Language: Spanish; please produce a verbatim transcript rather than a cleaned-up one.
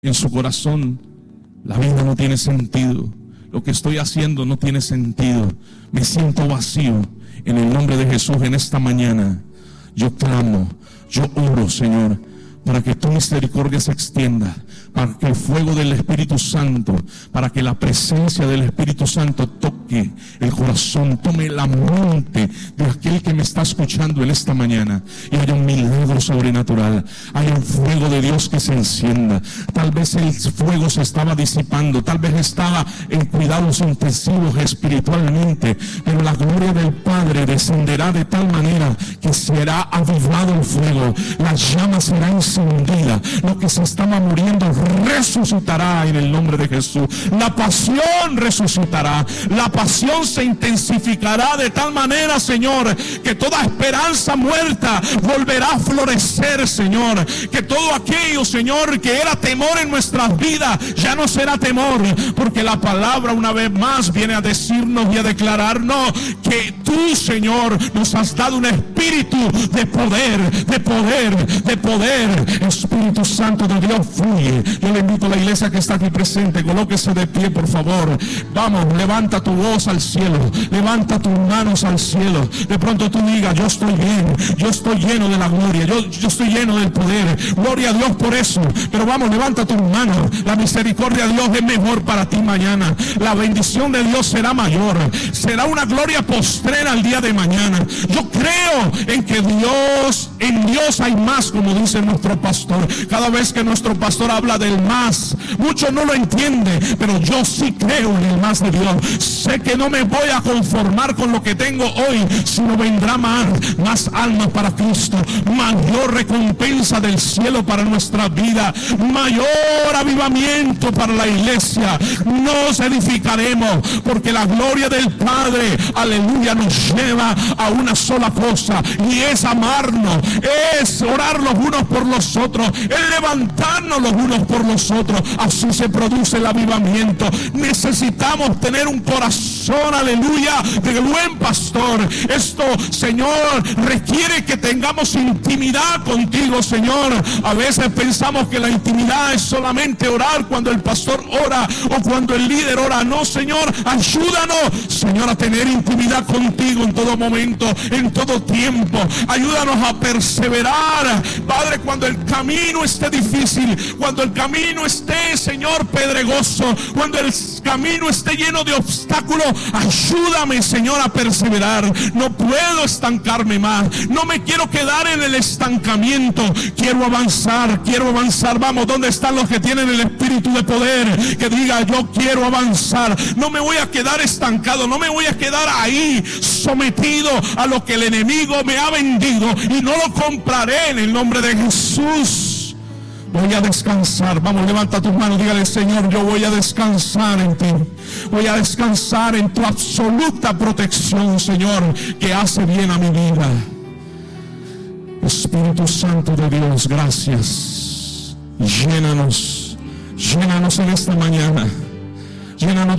en su corazón: la vida no tiene sentido, lo que estoy haciendo no tiene sentido, me siento vacío. En el nombre de Jesús, en esta mañana yo clamo, yo oro, Señor, para que tu misericordia se extienda, para que el fuego del Espíritu Santo, para que la presencia del Espíritu Santo toque el corazón, tome la mente de aquel que me está escuchando en esta mañana, y haya un milagro sobrenatural, haya un fuego de Dios que se encienda. Tal vez el fuego se estaba disipando, tal vez estaba en cuidados intensivos espiritualmente, pero la gloria del Padre descenderá de tal manera que será avivado el fuego, la llama será encendida, lo que se estaba muriendo resucitará en el nombre de Jesús. La pasión resucitará, la pasión se intensificará de tal manera, Señor, que toda esperanza muerta volverá a florecer, Señor, que todo aquello, Señor, que era temor en nuestras vidas, ya no será temor, porque la palabra una vez más viene a decirnos y a declararnos que tú, Señor, nos has dado un espíritu de poder, de poder, de poder. Espíritu Santo de Dios, fluye. Yo le invito a la iglesia que está aquí presente, colóquese de pie, por favor. Vamos, levanta tu voz al cielo, levanta tus manos al cielo. De pronto tú digas: yo estoy bien, yo estoy lleno de la gloria, yo, yo estoy lleno del poder. Gloria a Dios por eso. Pero vamos, levanta tus manos. La misericordia de Dios es mejor para ti mañana. La bendición de Dios será mayor, será una gloria postrera al día de mañana. Yo creo en que Dios, en Dios hay más, como dice nuestro pastor. Cada vez que nuestro pastor habla del más, muchos no lo entienden, pero yo sí creo en el más de Dios. Sé que no me voy a conformar con lo que tengo hoy, sino vendrá más, más almas para Cristo, mayor recompensa del cielo para nuestra vida, mayor avivamiento para la iglesia. Nos edificaremos, porque la gloria del Padre, aleluya, nos lleva a una sola cosa, y es amarnos, es orar los unos por los otros, es levantarnos los unos por los otros. Así se produce el avivamiento. Necesitamos tener un corazón, aleluya, de buen pastor. Esto, Señor, requiere que tengamos intimidad contigo, Señor. A veces pensamos que la intimidad es solamente orar cuando el pastor ora o cuando el líder ora. No, Señor, ayúdanos, Señor, a tener intimidad contigo en todo momento, en todo tiempo. Ayúdanos a perseverar, Padre, cuando el camino esté difícil, cuando el camino esté, Señor, pedregoso, cuando el camino esté lleno de obstáculos. Ayúdame, Señor, a perseverar. No puedo estancarme más, no me quiero quedar en el estancamiento, quiero avanzar, quiero avanzar. Vamos, ¿dónde están los que tienen el espíritu de poder? Que diga: yo quiero avanzar, no me voy a quedar estancado, no me voy a quedar ahí sometido a lo que el enemigo me ha vendido, y no lo compraré en el nombre de Jesús. Voy a descansar. Vamos, levanta tus manos, dígale: Señor, yo voy a descansar en ti. Voy a descansar en tu absoluta protección, Señor, que hace bien a mi vida. Espíritu Santo de Dios, gracias. Llénanos, llénanos en esta mañana. Llénanos de